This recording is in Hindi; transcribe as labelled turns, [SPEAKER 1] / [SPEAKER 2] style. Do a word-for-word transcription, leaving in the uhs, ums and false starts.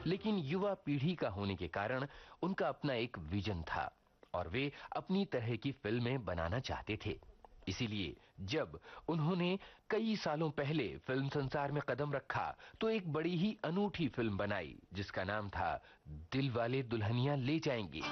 [SPEAKER 1] लेकिन युवा पीढ़ी का होने के कारण उनका अपना एक विजन था और वे अपनी तरह की फिल्में बनाना चाहते थे। इसीलिए जब उन्होंने कई सालों पहले फिल्म संसार में कदम रखा तो एक बड़ी ही अनूठी फिल्म बनाई जिसका नाम था दिलवाले दुल्हनिया ले जाएंगे।